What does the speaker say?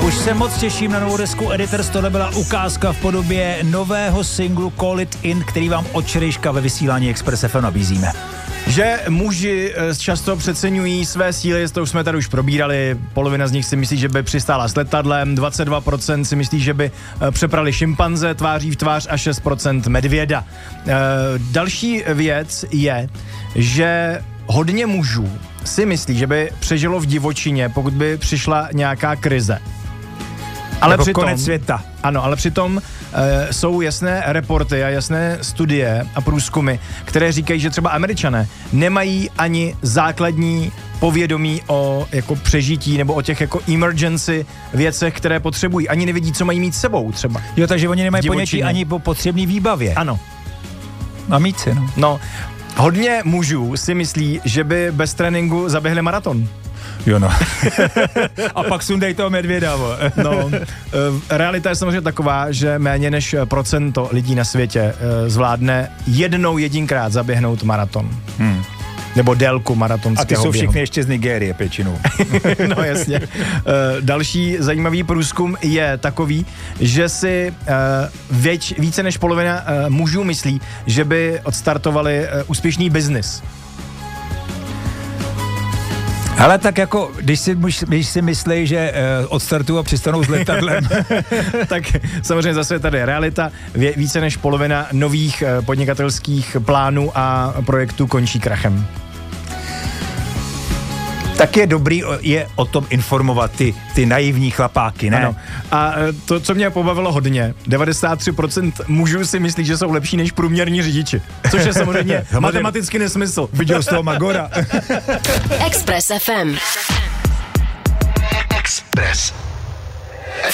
Už se moc těším na novou desku Editors, tohle byla ukázka v podobě nového singlu Call It In, který vám od včerejška ve vysílání Express FM nabízíme. Že muži často přeceňují své síly, to už jsme tady už probírali, polovina z nich si myslí, že by přistála s letadlem, 22% si myslí, že by přeprali šimpanze tváří v tvář a 6% medvěda. Další věc je, že hodně mužů si myslí, že by přežilo v divočině, pokud by přišla nějaká krize. Ale jako přitom, konec světa. Ano, ale přitom jsou jasné reporty a jasné studie a průzkumy, které říkají, že třeba Američané nemají ani základní povědomí o jako přežití nebo o těch jako emergency věcech, které potřebují. Ani nevědí, co mají mít s sebou třeba. Jo, takže oni nemají ponětí ani po potřebný výbavě. Ano. Amici, no. No, hodně mužů si myslí, že by bez tréninku zaběhli maraton. Jo, no. A pak sundej toho medvěda, No, realita je samozřejmě taková, že méně než procento lidí na světě zvládne jedinkrát zaběhnout maraton. Nebo délku maratonského běhu. A ty jsou všichni ještě z Nigérie většinou. No jasně. Další zajímavý průzkum je takový, že si více než polovina mužů myslí, že by odstartovali úspěšný biznis. Ale tak jako, když si myslí, že odstartují a přistanou s letadlem. Tak samozřejmě zase tady je realita. Více než polovina nových podnikatelských plánů a projektů končí krachem. Tak je dobrý je o tom informovat ty naivní chlapáky, ne? Ano. A to, co mě pobavilo hodně, 93% mužů si myslí, že jsou lepší než průměrní řidiči. Což je samozřejmě matematicky nesmysl. Viděl z toho Magora. Express FM. Express